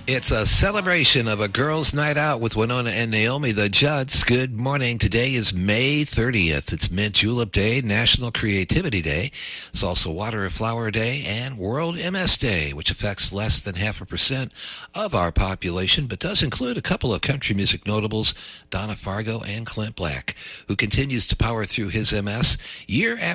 It's a celebration of a girls' night out with Winona and Naomi, the Judds. Good morning. Today is May 30th. It's Mint Julep Day, National Creativity Day. It's also Water and Flower Day and World MS Day, which affects less than 0.5% of our population, but does include a couple of country music notables, Donna Fargo and Clint Black, who continues to power through his MS year after